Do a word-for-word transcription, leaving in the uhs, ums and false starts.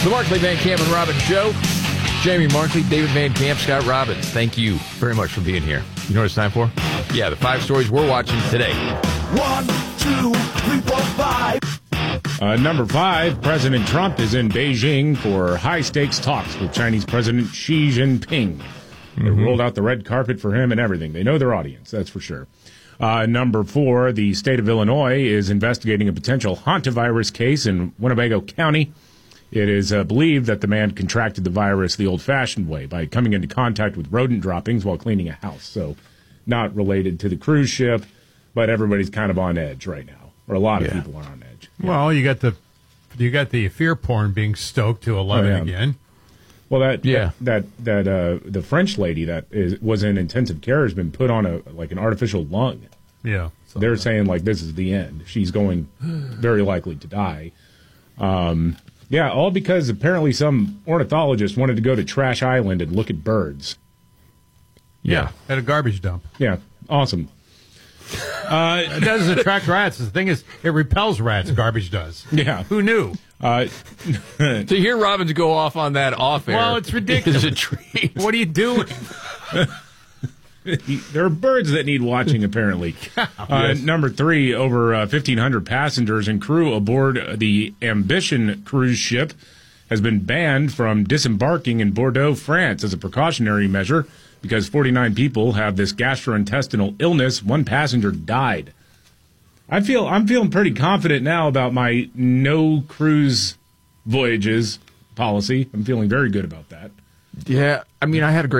The Markley, Van Camp, and Robbins Show. Jamie Markley, David Van Camp, Scott Robbins. Thank you very much for being here. You know what it's time for? Yeah, the five stories we're watching today. One, two, three, four, five. Uh, number five, President Trump is in Beijing for high-stakes talks with Chinese President Xi Jinping. They mm-hmm. rolled out the red carpet for him and everything. They know their audience, that's for sure. Uh, number four, the state of Illinois is investigating a potential hantavirus case in Winnebago County. It is uh, believed that the man contracted the virus the old-fashioned way by coming into contact with rodent droppings while cleaning a house. So not related to the cruise ship, but everybody's kind of on edge right now, or a lot of yeah. people are on edge. Yeah. Well, you got the you got the fear porn being stoked to eleven oh, yeah. again. Well, that yeah. that that, that uh, the French lady that is, was in intensive care has been put on a like an artificial lung. Yeah, they're like saying like this is the end. She's going very likely to die. Um, yeah, all because apparently some ornithologist wanted to go to Trash Island and look at birds. Yeah, at a garbage dump. Yeah, awesome. Uh, it doesn't attract rats. The thing is, it repels rats. Garbage does. Yeah, who knew? Uh, to hear Robbins go off on that off air, well, it's ridiculous. Is a treat. What are you doing? There are birds that need watching, apparently. Uh, yes. Number three, over uh, fifteen hundred passengers and crew aboard the Ambition cruise ship has been banned from disembarking in Bordeaux, France, as a precautionary measure because forty-nine people have this gastrointestinal illness. One passenger died. I feel I'm feeling pretty confident now about my no cruise voyages policy. I'm feeling very good about that. Yeah, I mean, I had a great